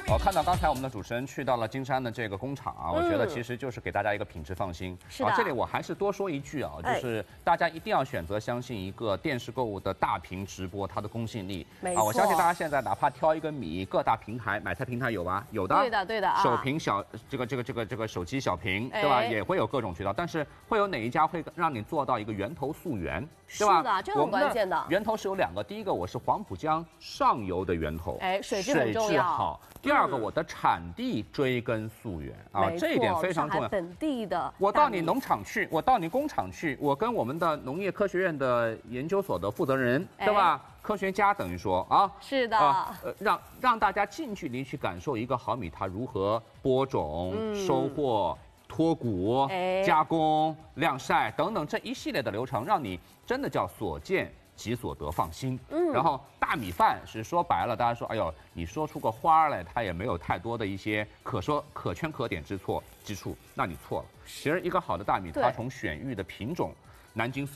我看到刚才我们的主持人去到了金山的这个工厂啊，我觉得其实就是给大家一个品质放心。 是的。 这里我还是多说一句啊，就是大家一定要选择相信一个电视购物的大屏直播它的公信力。 没错。 我相信大家现在哪怕挑一个米，各大平台买菜平台有吧？有的。 对的，对的啊。 手屏小这个手机小屏，对吧？也会有各种渠道，但是会有哪一家会让你做到一个源头溯源，对吧？ 是的，这很关键的。 源头是有2个，第一个我是黄浦江上游的源头， 水质很重要。 好。第2个，我的产地追根溯源啊，这一点非常重要。 本地的， 我到你农场去，我到你工厂去，我跟我们的农业科学院的研究所的负责人，对吧？科学家等于说啊， 是的， 让大家近距离去感受一个好米它如何播种、收获、脱谷、加工、晾晒等等这一系列的流程，让你真的叫所见即所得，放心。然后大米饭是说白了，大家说，哎呦，你说出个花来，它也没有太多的一些可圈可点之处，那你错了。其实一个好的大米，它从选育的品种，南京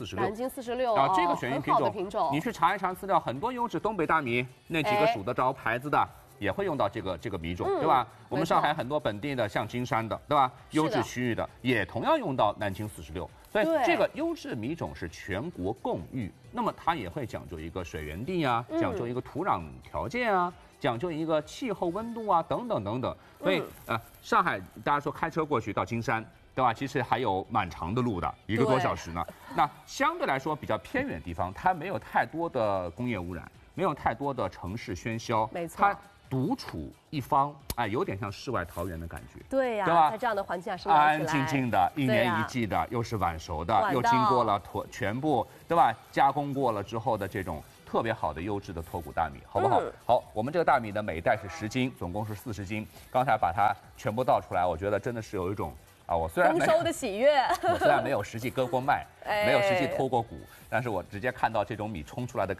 46啊，这个选育品种，你去查一查资料，很多优质东北大米那几个数得着牌子的。也会用到这个米种，对吧？我们上海很多本地的，像金山的，对吧？优质区域的也同样用到南京46，所以这个优质米种是全国共育。那么它也会讲究一个水源地啊，讲究一个土壤条件啊，讲究一个气候温度啊，等等等等。所以上海大家说开车过去到金山，对吧？其实还有蛮长的路的，1个多小时呢。那相对来说比较偏远的地方，它没有太多的工业污染，没有太多的城市喧嚣， 没错。 它独处一方，有点像世外桃源的感觉。 对呀， 对吧？ 在这样的环境下生长起来，安安静静的，1年1季的，又是晚熟的，又经过了全部，对吧？加工过了之后的这种特别好的优质的脱谷大米，好不好？好，我们这个大米呢，每一袋是10斤，总共是40斤。刚才把它全部倒出来，我觉得真的是有一种我虽然丰收的喜悦， 我虽然没有实际割过麦，没有实际脱过谷，但是我直接看到这种米冲出来的